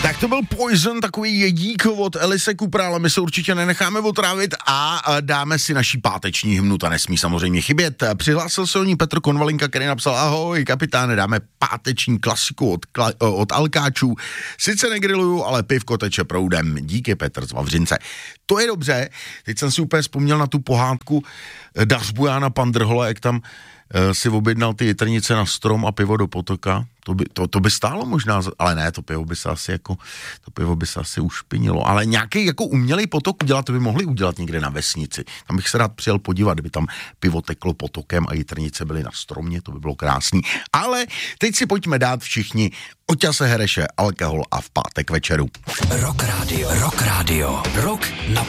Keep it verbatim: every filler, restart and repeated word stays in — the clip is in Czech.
Tak to byl Poison, takový jedík od Alice Coopera, ale my se určitě nenecháme otrávit a dáme si naší páteční hymnu, ta nesmí samozřejmě chybět. Přihlásil se o ní Petr Konvalinka, který napsal: ahoj kapitáne, dáme páteční klasiku od, kla, od Alkáčů. Sice negriluju, ale pivko teče proudem. Díky, Petr z Vavřince. To je dobře, teď jsem si úplně vzpomněl na tu pohádku Dařbujana Pandrhola, jak tam si objednal ty jitrnice na strom a pivo do potoka. To by, to, to by stálo možná, ale ne, to pivo by se asi jako, to pivo by se asi ušpinilo. Ale nějaký jako umělej potok udělat, to by mohli udělat někde na vesnici. Tam bych se rád přijel podívat, kdyby tam pivo teklo potokem a jitrnice byly na stromě, to by bylo krásný. Ale teď si pojďme dát všichni Oťase Hereše, Alkohol a v pátek večeru. Rock Radio, Rock Radio, Rock na